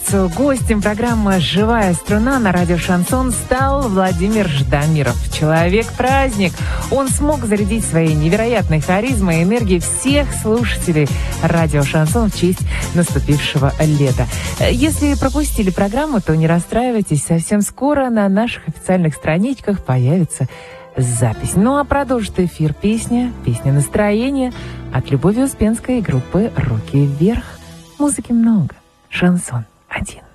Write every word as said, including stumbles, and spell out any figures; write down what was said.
пятницу гостем программы «Живая струна» на радио «Шансон» стал Владимир Ждамиров. Человек-праздник. Он смог зарядить своей невероятной харизмой и энергией всех слушателей радио «Шансон» в честь наступившего лета. Если пропустили программу, то не расстраивайтесь. Совсем скоро на наших официальных страничках появится запись. Ну а продолжит эфир песня, песня настроения от Любови Успенской и группы «Руки вверх». Музыки много. Шансон один.